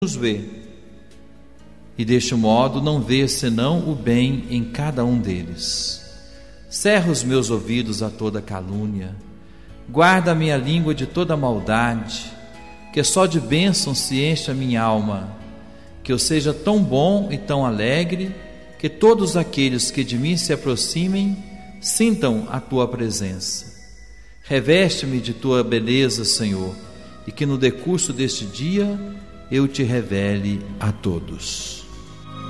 nos vê, e deste modo não vê senão o bem em cada um deles. Cerra os meus ouvidos a toda calúnia, guarda a minha língua de toda maldade, que só de bênção se enche a minha alma, que eu seja tão bom e tão alegre, que todos aqueles que de mim se aproximem sintam a tua presença. Reveste-me de tua beleza, Senhor, e que no decurso deste dia eu te revele a todos.